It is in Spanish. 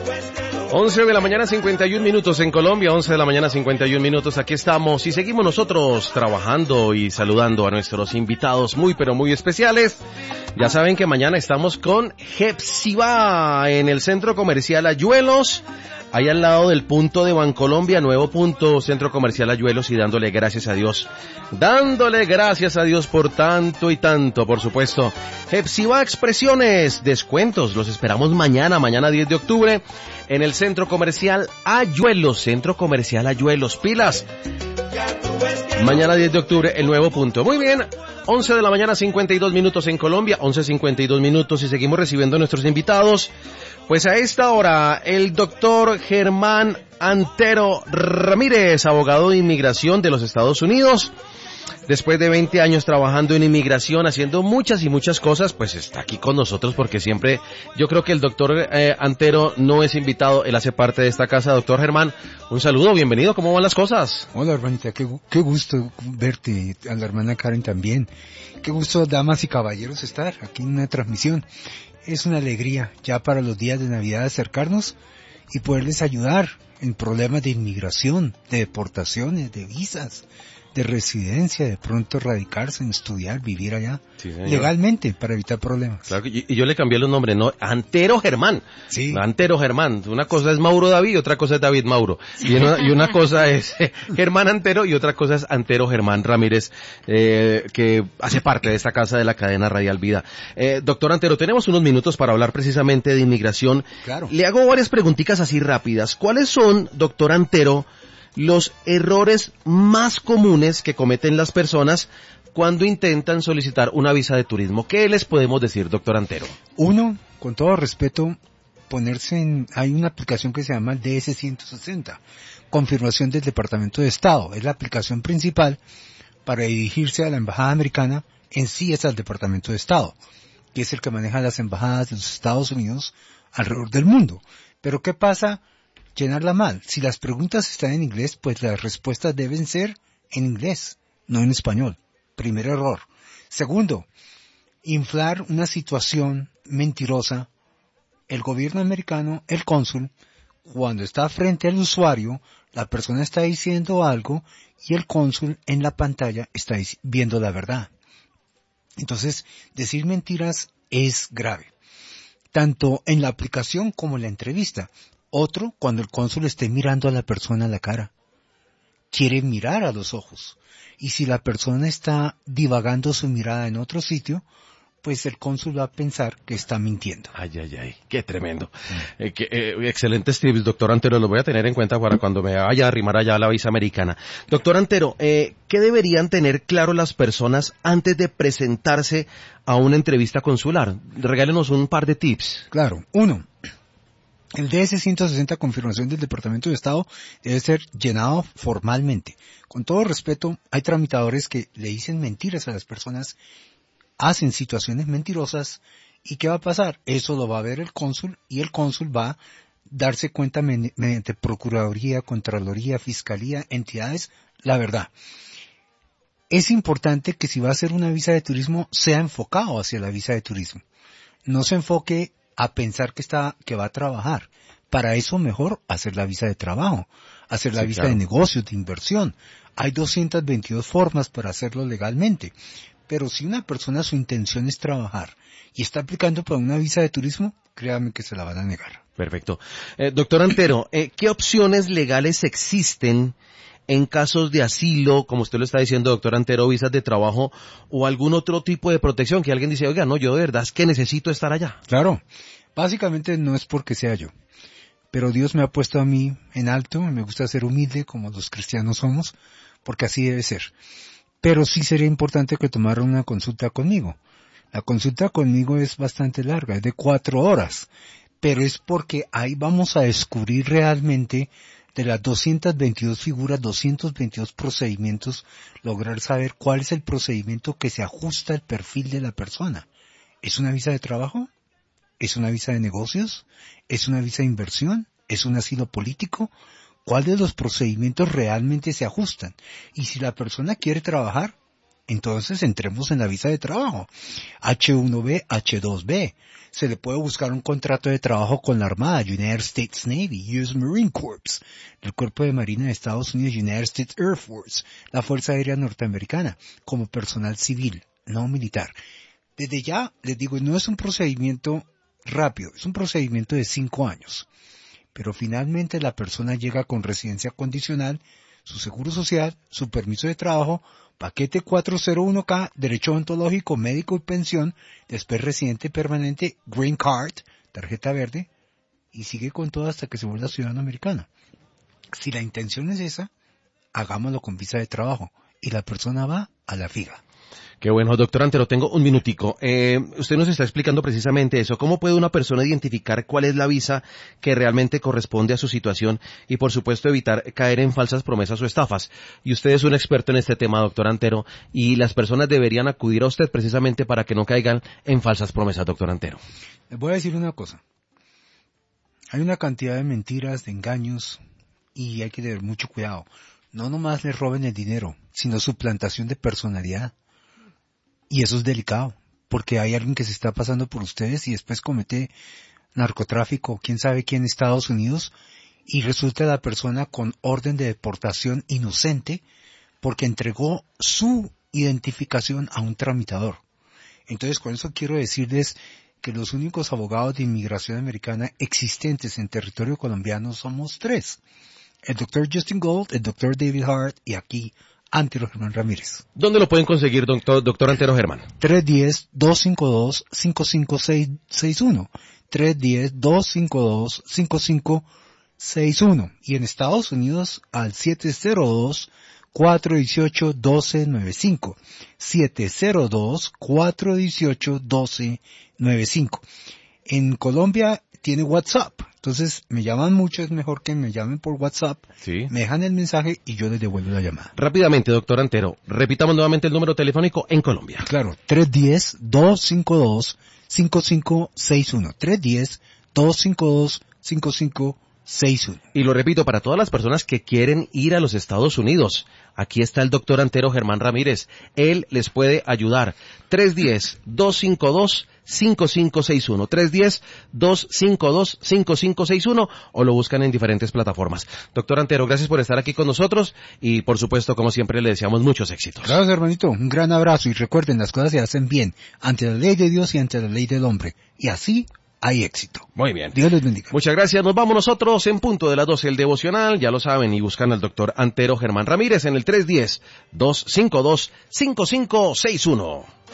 11 de la mañana 51 minutos en Colombia, 11 de la mañana 51 minutos, aquí estamos y seguimos nosotros trabajando y saludando a nuestros invitados muy pero muy especiales. Ya saben que mañana estamos con Hepzibah en el Centro Comercial Ayuelos, ahí al lado del punto de Bancolombia, nuevo punto Centro Comercial Ayuelos, y dándole gracias a Dios por tanto y tanto, por supuesto. Hepzibah Expresiones, descuentos, los esperamos mañana 10 de octubre, en el Centro Comercial Ayuelos, pilas. Mañana 10 de octubre, el nuevo punto. Muy bien, 11 de la mañana 52 minutos en Colombia, 11:52 minutos, y seguimos recibiendo a nuestros invitados. Pues a esta hora, el doctor Germán Antero Ramírez, abogado de inmigración de los Estados Unidos. Después de 20 años trabajando en inmigración, haciendo muchas y muchas cosas, pues está aquí con nosotros porque siempre, yo creo que el doctor Antero no es invitado, él hace parte de esta casa. Doctor Germán, un saludo, bienvenido, ¿cómo van las cosas? Hola, hermanita, qué gusto verte, a la hermana Karen también. Qué gusto, damas y caballeros, estar aquí en una transmisión. Es una alegría ya para los días de Navidad acercarnos y poderles ayudar en problemas de inmigración, de deportaciones, de visas, de residencia, de pronto radicarse, en estudiar, vivir allá, sí, legalmente, para evitar problemas. Claro, y yo le cambié los nombres, ¿no? Antero Germán. Sí. Antero Germán. Una cosa es Mauro David y otra cosa es David Mauro. Y una cosa es Germán Antero y otra cosa es Antero Germán Ramírez, que hace parte de esta casa de la cadena Radial Vida. Doctor Antero, tenemos unos minutos para hablar precisamente de inmigración. Claro. Le hago varias preguntitas así rápidas. ¿Cuáles son, doctor Antero, los errores más comunes que cometen las personas cuando intentan solicitar una visa de turismo? ¿Qué les podemos decir, doctor Antero? Uno, con todo respeto, hay una aplicación que se llama el DS-160, confirmación del Departamento de Estado. Es la aplicación principal para dirigirse a la embajada americana, en sí es al Departamento de Estado, que es el que maneja las embajadas de los Estados Unidos alrededor del mundo. Pero ¿qué pasa? Llenarla mal. Si las preguntas están en inglés, pues las respuestas deben ser en inglés, no en español. Primer error. Segundo, inflar una situación mentirosa. El gobierno americano, el cónsul, cuando está frente al usuario, la persona está diciendo algo y el cónsul en la pantalla está viendo la verdad. Entonces, decir mentiras es grave, tanto en la aplicación como en la entrevista. Otro, cuando el cónsul esté mirando a la persona a la cara. Quiere mirar a los ojos. Y si la persona está divagando su mirada en otro sitio, pues el cónsul va a pensar que está mintiendo. Ay, qué tremendo. Excelentes tips, doctor Antero, los voy a tener en cuenta para cuando me vaya a arrimar allá a la visa americana. Doctor Antero, ¿qué deberían tener claro las personas antes de presentarse a una entrevista consular? Regálenos un par de tips. Claro. Uno, el DS-160, confirmación del Departamento de Estado, debe ser llenado formalmente. Con todo respeto, hay tramitadores que le dicen mentiras a las personas, hacen situaciones mentirosas, ¿y qué va a pasar? Eso lo va a ver el cónsul, y el cónsul va a darse cuenta mediante Procuraduría, Contraloría, Fiscalía, entidades, la verdad. Es importante que si va a hacer una visa de turismo, sea enfocado hacia la visa de turismo. No se enfoque a pensar que va a trabajar. Para eso mejor hacer la visa de trabajo, hacer la visa de negocios, de inversión. Hay 222 formas para hacerlo legalmente. Pero si una persona su intención es trabajar y está aplicando para una visa de turismo, créame que se la van a negar. Perfecto. Doctor Antero, ¿qué opciones legales existen en casos de asilo, como usted lo está diciendo, doctor Antero, visas de trabajo o algún otro tipo de protección que alguien dice, oiga, no, yo de verdad es que necesito estar allá? Claro, básicamente no es porque sea yo, pero Dios me ha puesto a mí en alto, me gusta ser humilde como los cristianos somos, porque así debe ser. Pero sí sería importante que tomara una consulta conmigo. La consulta conmigo es bastante larga, es de 4 horas, pero es porque ahí vamos a descubrir realmente de las 222 figuras, 222 procedimientos, lograr saber cuál es el procedimiento que se ajusta al perfil de la persona. ¿Es una visa de trabajo? ¿Es una visa de negocios? ¿Es una visa de inversión? ¿Es un asilo político? ¿Cuál de los procedimientos realmente se ajustan? Y si la persona quiere trabajar, Entonces entremos en la visa de trabajo. H1B, H2B. Se le puede buscar un contrato de trabajo con la Armada, United States Navy, US Marine Corps, el Cuerpo de Marina de Estados Unidos, United States Air Force, la Fuerza Aérea Norteamericana, como personal civil, no militar. Desde ya, les digo, no es un procedimiento rápido, es un procedimiento de 5 años. Pero finalmente la persona llega con residencia condicional, su seguro social, su permiso de trabajo, paquete 401k, derecho odontológico, médico y pensión, después residente permanente, green card, tarjeta verde, y sigue con todo hasta que se vuelva ciudadano americano. Si la intención es esa, hagámoslo con visa de trabajo, y la persona va a la fija. Qué bueno, doctor Antero, tengo un minutico. Usted nos está explicando precisamente eso. ¿Cómo puede una persona identificar cuál es la visa que realmente corresponde a su situación y, por supuesto, evitar caer en falsas promesas o estafas? Y usted es un experto en este tema, doctor Antero, y las personas deberían acudir a usted precisamente para que no caigan en falsas promesas, doctor Antero. Les voy a decir una cosa. Hay una cantidad de mentiras, de engaños, y hay que tener mucho cuidado. No nomás les roben el dinero, sino suplantación de personalidad. Y eso es delicado, porque hay alguien que se está pasando por ustedes y después comete narcotráfico, quién sabe quién en Estados Unidos, y resulta la persona con orden de deportación inocente porque entregó su identificación a un tramitador. Entonces, con eso quiero decirles que los únicos abogados de inmigración americana existentes en territorio colombiano somos 3. El Dr. Justin Gold, el Dr. David Hart y aquí Antero Germán Ramírez. ¿Dónde lo pueden conseguir, doctor Antero Germán? 310-252-5561. 310-252-5561. Y en Estados Unidos al 702-418-1295. 702-418-1295. En Colombia tiene WhatsApp. Entonces, me llaman mucho, es mejor que me llamen por WhatsApp, Sí. Me dejan el mensaje y yo les devuelvo la llamada. Rápidamente, doctor Antero, repitamos nuevamente el número telefónico en Colombia. Claro, 310-252-5561. 310-252-5561. Y lo repito, para todas las personas que quieren ir a los Estados Unidos, aquí está el doctor Antero Germán Ramírez. Él les puede ayudar. 310-252-5561. 310-252-5561 o lo buscan en diferentes plataformas. Doctor Antero, gracias por estar aquí con nosotros y, por supuesto, como siempre, le deseamos muchos éxitos. Gracias, hermanito. Un gran abrazo y recuerden, las cosas se hacen bien ante la ley de Dios y ante la ley del hombre. Y así hay éxito. Muy bien. Dios les bendiga. Muchas gracias. Nos vamos nosotros en punto de las 12 el devocional. Ya lo saben y buscan al doctor Antero Germán Ramírez en el 310-252-5561.